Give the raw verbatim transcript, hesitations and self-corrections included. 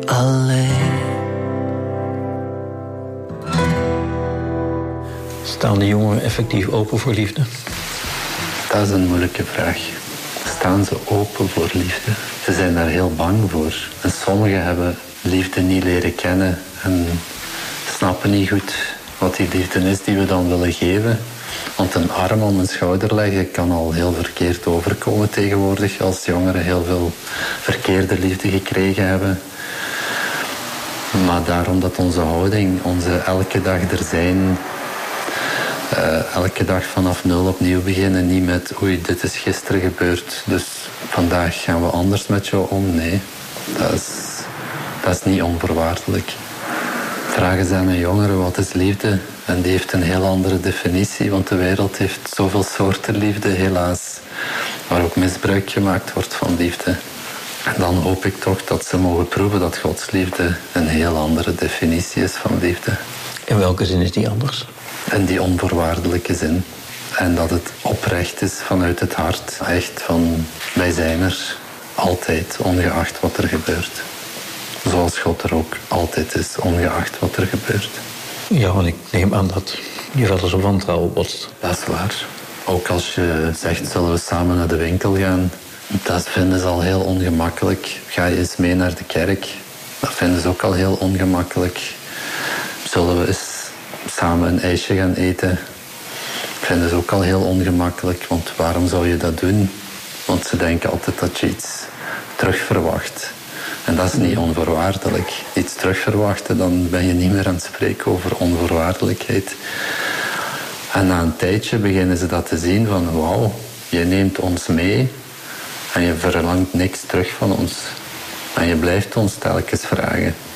alleen. Staan de jongeren effectief open voor liefde? Dat is een moeilijke vraag. Staan ze open voor liefde? Ze zijn daar heel bang voor. En sommigen hebben liefde niet leren kennen en snappen niet goed wat die liefde is die we dan willen geven. Want een arm om een schouder leggen kan al heel verkeerd overkomen tegenwoordig, als jongeren heel veel verkeerde liefde gekregen hebben. Maar daarom dat onze houding, onze elke dag er zijn, uh, elke dag vanaf nul opnieuw beginnen, niet met oei, dit is gisteren gebeurd, dus vandaag gaan we anders met jou om. Nee, dat is, dat is niet onvoorwaardelijk. Vragen eens aan een jongere wat is liefde en die heeft een heel andere definitie, want de wereld heeft zoveel soorten liefde, helaas, waar ook misbruik gemaakt wordt van liefde. En dan hoop ik toch dat ze mogen proeven dat Gods liefde een heel andere definitie is van liefde. In welke zin is die anders? In die onvoorwaardelijke zin. En dat het oprecht is vanuit het hart. Echt van, wij zijn er altijd, ongeacht wat er gebeurt. Zoals God er ook altijd is, ongeacht wat er gebeurt. Ja, want ik neem aan dat je wel eens op wantrouwen botst. Dat is waar. Ook als je zegt, zullen we samen naar de winkel gaan? Dat vinden ze al heel ongemakkelijk. Ga je eens mee naar de kerk? Dat vinden ze ook al heel ongemakkelijk. Zullen we eens samen een ijsje gaan eten? Dat vinden ze ook al heel ongemakkelijk. Want waarom zou je dat doen? Want ze denken altijd dat je iets terug verwacht. En dat is niet onvoorwaardelijk. Iets terug verwachten, dan ben je niet meer aan het spreken over onvoorwaardelijkheid. En na een tijdje beginnen ze dat te zien van wauw, je neemt ons mee en je verlangt niks terug van ons. En je blijft ons telkens vragen.